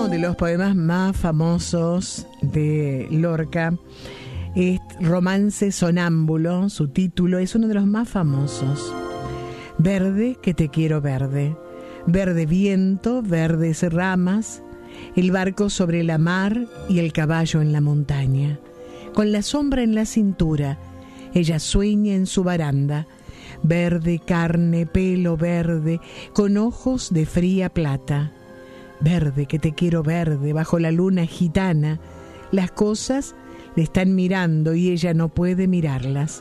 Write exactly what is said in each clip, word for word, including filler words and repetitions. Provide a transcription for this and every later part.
uno de los poemas más famosos de Lorca es Romance Sonámbulo. Su título es uno de los más famosos. Verde que te quiero verde, verde viento, verdes ramas, el barco sobre la mar y el caballo en la montaña. Con la sombra en la cintura, ella sueña en su baranda, verde carne, pelo verde, con ojos de fría plata. Verde que te quiero verde, bajo la luna gitana, las cosas le están mirando y ella no puede mirarlas.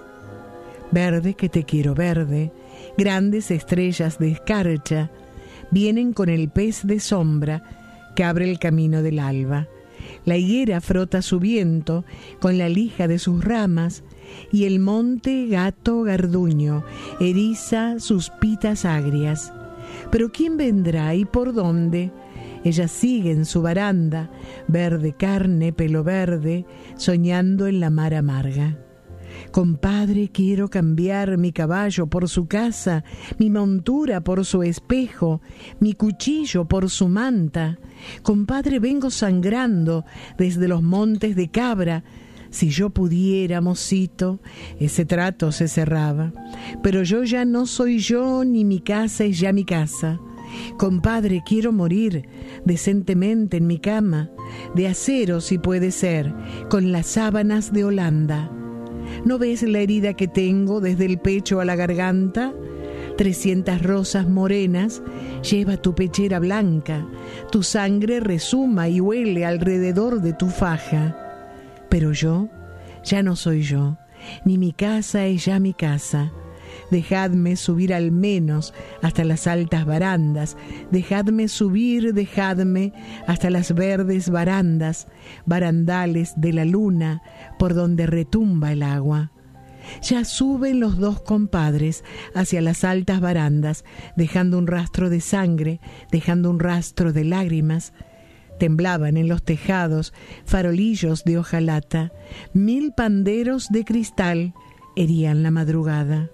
Verde que te quiero verde, grandes estrellas de escarcha vienen con el pez de sombra que abre el camino del alba. La higuera frota su viento con la lija de sus ramas y el monte gato garduño eriza sus pitas agrias. Pero ¿quién vendrá y por dónde? Ella sigue en su baranda, verde carne, pelo verde, soñando en la mar amarga. Compadre, quiero cambiar mi caballo por su casa, mi montura por su espejo, mi cuchillo por su manta. Compadre, vengo sangrando desde los montes de Cabra. Si yo pudiera, mocito, ese trato se cerraba. Pero yo ya no soy yo, ni mi casa es ya mi casa. Compadre, quiero morir decentemente en mi cama, de acero si puede ser, con las sábanas de Holanda. ¿No ves la herida que tengo desde el pecho a la garganta? Trescientas rosas morenas lleva tu pechera blanca, tu sangre resuma y huele alrededor de tu faja. Pero yo ya no soy yo, ni mi casa es ya mi casa. Dejadme subir al menos hasta las altas barandas, dejadme subir, dejadme hasta las verdes barandas, barandales de la luna por donde retumba el agua. Ya suben los dos compadres hacia las altas barandas, dejando un rastro de sangre, dejando un rastro de lágrimas. Temblaban en los tejados farolillos de hojalata, mil panderos de cristal herían la madrugada.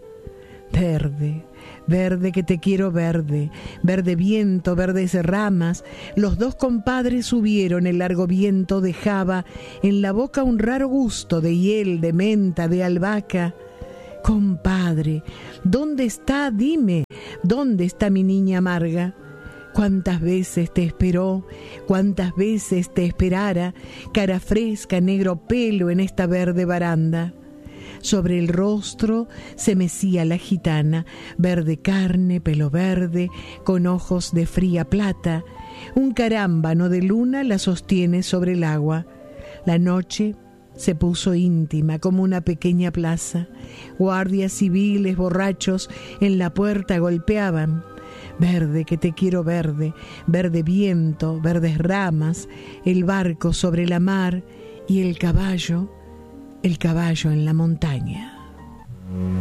Verde, verde que te quiero verde, verde viento, verdes ramas, los dos compadres subieron, el largo viento dejaba en la boca un raro gusto de hiel, de menta, de albahaca. Compadre, ¿dónde está? Dime, ¿dónde está mi niña amarga? Cuántas veces te esperó, cuántas veces te esperara, cara fresca, negro pelo en esta verde baranda. Sobre el rostro se mecía la gitana, verde carne, pelo verde, con ojos de fría plata. Un carámbano de luna la sostiene sobre el agua. La noche se puso íntima como una pequeña plaza. Guardias civiles borrachos en la puerta golpeaban. Verde que te quiero verde, verde viento, verdes ramas, el barco sobre la mar y el caballo, el caballo en la montaña.